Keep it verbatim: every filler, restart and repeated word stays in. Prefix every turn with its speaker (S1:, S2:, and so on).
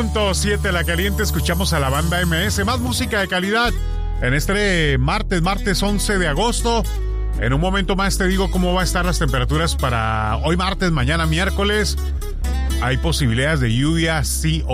S1: siete La Caliente, escuchamos a la banda M S, más música de calidad en este martes, martes once de agosto. En un momento más te digo cómo va a estar las temperaturas para hoy martes, mañana miércoles. Hay posibilidades de lluvia, sí o